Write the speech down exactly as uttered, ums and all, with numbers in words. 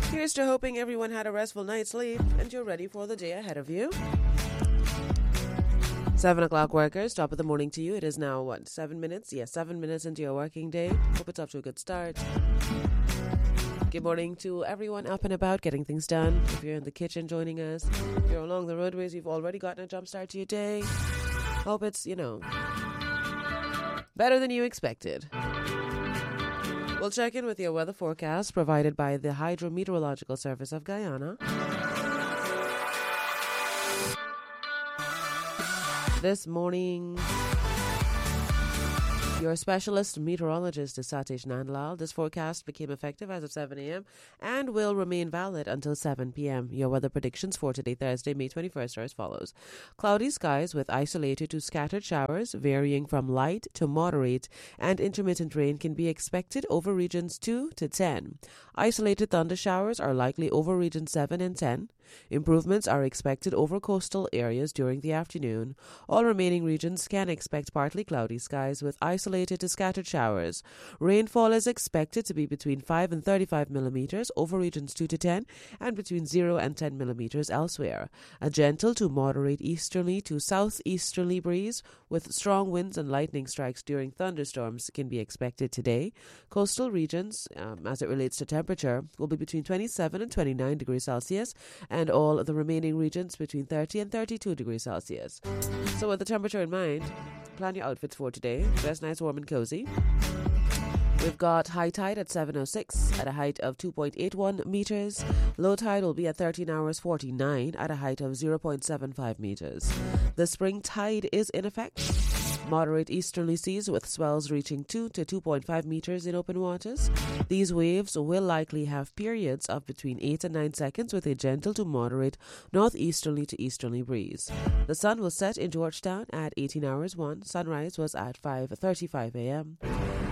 Here's to hoping everyone had a restful night's sleep and you're ready for the day ahead of you. Seven o'clock workers, top of the morning to you. It is now, what, seven minutes? Yes, seven minutes into your working day. Hope it's off to a good start. Good morning to everyone up and about, getting things done. If you're in the kitchen joining us, if you're along the roadways, you've already gotten a jump start to your day. Hope it's, you know, better than you expected. We'll check in with your weather forecast provided by the Hydrometeorological Service of Guyana. This morning, your specialist meteorologist is Satish Nandlal. This forecast became effective as of seven a.m. and will remain valid until seven p.m. Your weather predictions for today, Thursday, May twenty-first, are as follows. Cloudy skies with isolated to scattered showers varying from light to moderate, and intermittent rain can be expected over regions two to ten. Isolated thunder showers are likely over regions seven and ten. Improvements are expected over coastal areas during the afternoon. All remaining regions can expect partly cloudy skies with isolated to scattered showers. Rainfall is expected to be between five and thirty-five millimeters over regions two to ten and between zero and ten millimeters elsewhere. A gentle to moderate easterly to southeasterly breeze with strong winds and lightning strikes during thunderstorms can be expected today. Coastal regions, um, as it relates to temperature, will be between twenty-seven and twenty-nine degrees Celsius, and all of the remaining regions between thirty and thirty-two degrees Celsius. So with the temperature in mind, plan your outfits for today. Dress nice, warm and cozy. We've got high tide at seven oh six at a height of two point eight one meters. Low tide will be at thirteen hours forty-nine at a height of zero point seven five meters. The spring tide is in effect. Moderate easterly seas with swells reaching two to two point five meters in open waters. These waves will likely have periods of between eight and nine seconds with a gentle to moderate northeasterly to easterly breeze. The sun will set in Georgetown at eighteen hours one. Sunrise was at five thirty-five a.m.